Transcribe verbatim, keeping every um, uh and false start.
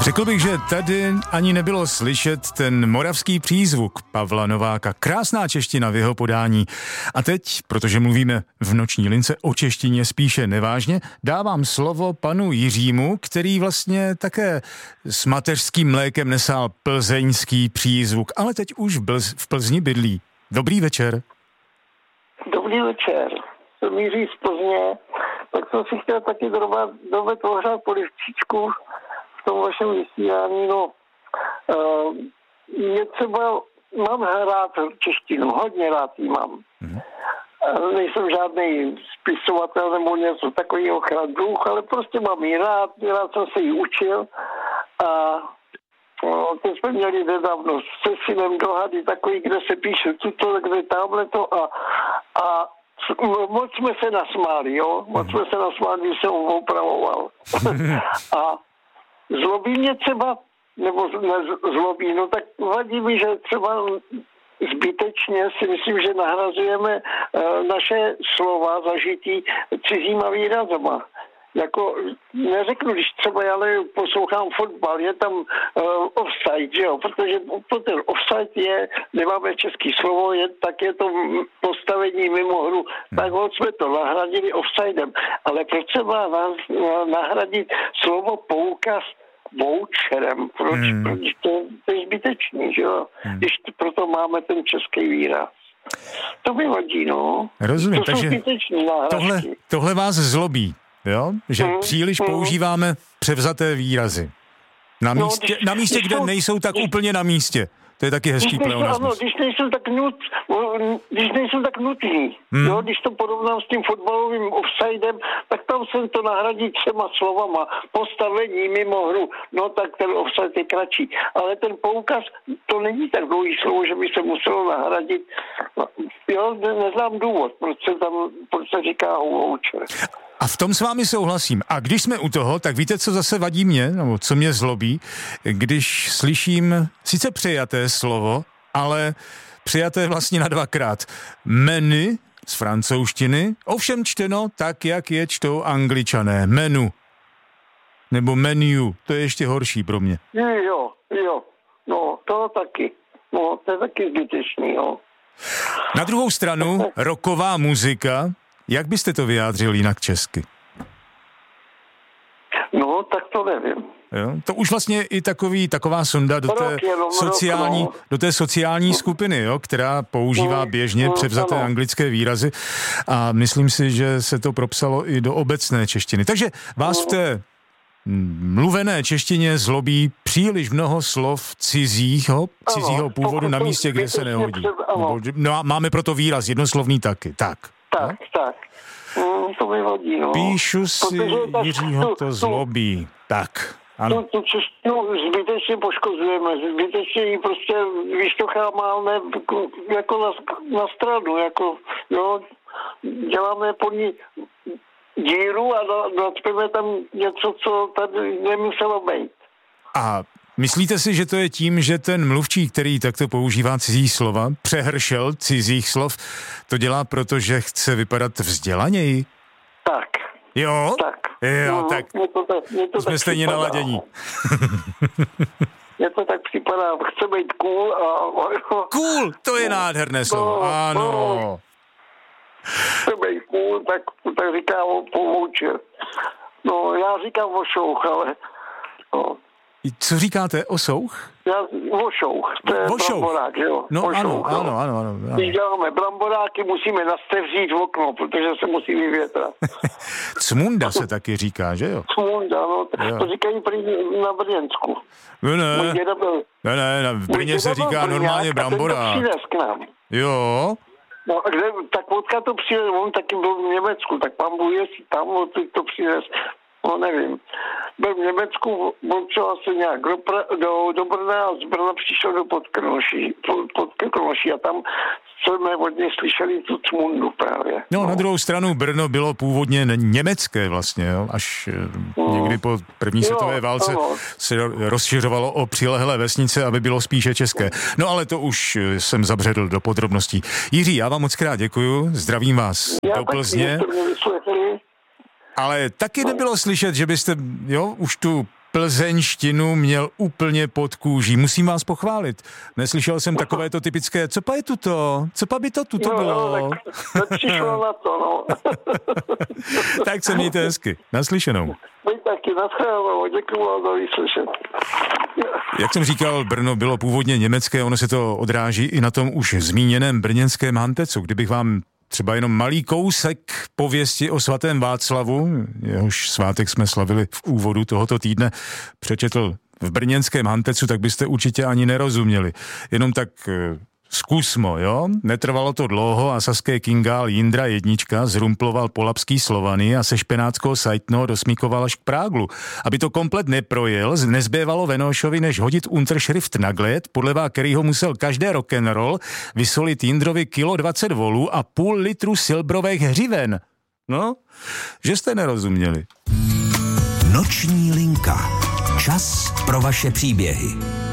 Řekl bych, že tady ani nebylo slyšet ten moravský přízvuk Pavla Nováka. Krásná čeština v jeho podání. A teď, protože mluvíme v Noční lince o češtině spíše nevážně, dávám slovo panu Jiřímu, který vlastně také s mateřským mlékem nesál plzeňský přízvuk, ale teď už v, Blz- v Plzni bydlí. Dobrý večer. Dobrý večer. Jsem Jiří z Plzně. Tak jsem si chtěl taky dovet ohřát polivčičku v tom vašem vysílání. No, uh, je třeba, mám rád češtinu, hodně rád ji mám. Mm. Uh, nejsem žádný spisovatel nebo něco takového chradruch, ale prostě mám ji rád, rád jsem se ji učil a no, teď jsme měli nedávno se synem dohady takový, kde se píše tuto, kde tamhleto a, a moc jsme se nasmáli, jo? Moc jsme se nasmáli, když jsem ho opravoval. A zlobí mě třeba, nebo ne zlobí, no tak vadí mi, že třeba zbytečně si myslím, že nahrazujeme uh, naše slova zažitý cizíma výrazama. Jako, neřeknu, když třeba já poslouchám fotbal, je tam uh, offside, že jo, protože ten offside je, nemáme český slovo, je, tak je to postavení mimo hru, tak ho jsme to nahradili offsidem, ale proč se má nahradit slovo poukaz voucherem, proč, hmm. proč to, to je zbytečný, že jo, hmm. když proto máme ten český výraz. To mi vadí, no. Rozumím, to takže tohle, tohle vás zlobí. Jo? Že mm, příliš mm. používáme převzaté výrazy. Na místě, no, když, na místě kde to, nejsou tak když, úplně na místě. To je taky hezký pleonasmus. Ano, když nejsou tak, nut, když nejsou tak nutní. Mm. Jo? Když to porovnám s tím fotbalovým offsidem, tak tam se to nahradí třema slovama. Postavení mimo hru. No tak ten offside je kratší. Ale ten poukaz, to není tak dlouhý slovo, že by se muselo nahradit. Jo, neznám důvod, proč se tam, proč se říká voucher. A v tom s vámi souhlasím. A když jsme u toho, tak víte, co zase vadí mě, nebo co mě zlobí, když slyším sice přijaté slovo, ale přijaté vlastně na dvakrát. Menu z francouzštiny, ovšem čteno tak, jak je čtou Angličané. Menu. Nebo menu. To je ještě horší pro mě. Jo, jo. No, to taky. No, to je taky zbytečný, jo. Na druhou stranu, rocková muzika. Jak byste to vyjádřil jinak česky? No, tak to nevím. Jo? To už vlastně i takový, taková sonda do té sociální, do té sociální skupiny, jo? Která používá běžně převzaté anglické výrazy a myslím si, že se to propsalo i do obecné češtiny. Takže vás v té mluvené češtině zlobí příliš mnoho slov cizího, cizího původu na místě, kde se nehodí. No a máme proto výraz jednoslovný taky. Tak. Tak, no? tak. Mm, to mi vadí, no. Píšu si, Jiřího to zlobí. Tak, ano. Tu, tu češtinu zbytečně poškozujeme, zbytečně ji prostě vyšťocháme jako na, na stranu, jako, jo, děláme po ní díru a nacpeme tam něco, co tady nemuselo být. A myslíte si, že to je tím, že ten mluvčí, který takto používá cizí slova, přehršel cizích slov, to dělá proto, že chce vypadat vzdělaněji? Tak. Jo? Tak. Jo, no, tak. Mě to tak, mě to jsme tak stejně připadá. naladění. Mně to tak připadá, chce být cool a... Cool, to je nádherné slovo, no, ano. No. Chce být cool, tak, tak říká povoucher. No, já říkám vošouch, ale... No. Co říkáte? Osouch? Já, vošouch, to je vošouch. Bramborák, jo. No vošouch, ano, no. ano, ano, ano. Když děláme bramboráky, musíme nastevřít v okno, protože se musí vyvětrat. Cmunda se taky říká, že jo? Cmunda, no, jo. To říkají na Brněnsku. No ne, byl, ne, ne, ne, v Brně se říká normálně bramborák. K nám. Jo. No, kde, tak vodka to přines, on taky byl v Německu, tak pan Bůh jestli tam to přines. No nevím. Byl v Německu, potřeboval se nějak do, do, do Brna a z Brna přišel do Podkrnoší, pod, Podkrnoší a tam jsme od něj slyšeli tu cmundu právě. No, no, na druhou stranu Brno bylo původně německé vlastně, jo? Až no. někdy po první jo, světové válce ano. se rozšiřovalo o přilehlé vesnice, aby bylo spíše české. No ale to už jsem zabředl do podrobností. Jiří, já vám moc krát děkuju, zdravím vás já do Plzně. Ale taky nebylo slyšet, že byste, jo, už tu plzeňštinu měl úplně pod kůží. Musím vás pochválit. Neslyšel jsem takové to typické, co pa je tuto? Co pa by to tuto no, bylo? No, tak přišlo na to, no. Tak se mějte hezky. Naslyšenou. Vy taky, naschledanou. Děkuju vám za vyslyšet. Jak jsem říkal, Brno bylo původně německé, ono se to odráží i na tom už zmíněném brněnském Hantecu. Kdybych vám třeba jenom malý kousek pověsti o svatém Václavu, jehož svátek jsme slavili v úvodu tohoto týdne, přečetl v brněnském Hantecu, tak byste určitě ani nerozuměli. Jenom tak zkusmo, jo? Netrvalo to dlouho a saské kingál Jindra jednička zrumploval polapský Slovany a se špenátského Sajtno dosmíkoval až k Práglu. Aby to komplet neprojel, nezbývalo Venošovi, než hodit Unterschrift na gled, podle kterýho musel každé rock'n'roll vysolit Jindrovi kilo dvacet volů a půl litru silbrových hřiven. No, že jste nerozuměli. Noční linka. Čas pro vaše příběhy.